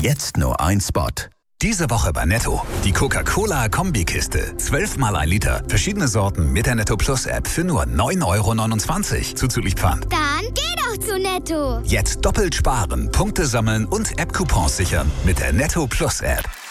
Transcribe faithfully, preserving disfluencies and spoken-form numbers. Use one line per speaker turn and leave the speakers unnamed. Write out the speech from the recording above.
Jetzt nur ein Spot. Diese Woche bei Netto. Die Coca-Cola-Kombikiste. zwölf mal ein Liter. Verschiedene Sorten mit der Netto Plus App für nur neun Euro neunundzwanzig. Zuzüglich Pfand.
Dann geh doch zu Netto.
Jetzt doppelt sparen, Punkte sammeln und App-Coupons sichern mit der Netto Plus App.